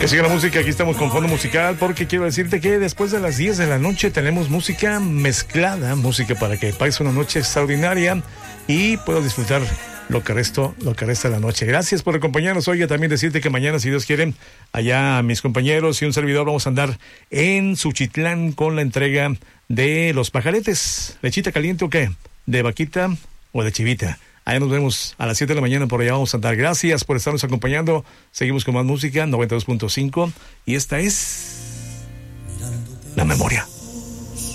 Que siga la música, aquí estamos con fondo musical, porque quiero decirte que después de las 10 de la noche tenemos música mezclada, música para que pases una noche extraordinaria y puedas disfrutar lo que resta de la noche. Gracias por acompañarnos. Oiga, también decirte que mañana, si Dios quiere, allá mis compañeros y un servidor vamos a andar en Suchitlán con la entrega de los pajaretes. ¿Lechita caliente o qué? ¿De vaquita o de chivita? Allá nos vemos a las 7 de la mañana, por allá vamos a andar. Gracias por estarnos acompañando. Seguimos con más música, 92.5. Y esta es La Memoria.